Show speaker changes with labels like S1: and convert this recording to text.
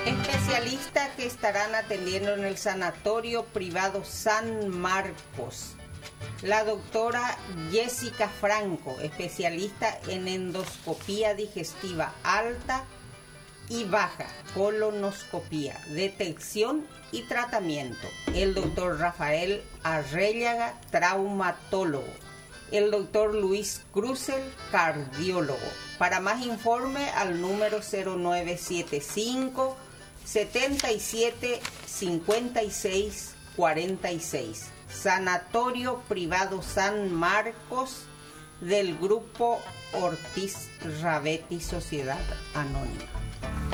S1: Especialistas que estarán atendiendo en el Sanatorio Privado San Marcos. La doctora Jessica Franco, especialista en endoscopía digestiva alta y baja, colonoscopía, detección y tratamiento. El doctor Rafael Arrellaga, traumatólogo. El doctor Luis Cruzel, cardiólogo. Para más informe al número 0975 77 56 46. Sanatorio Privado San Marcos del Grupo Ortiz Rabetti Sociedad Anónima.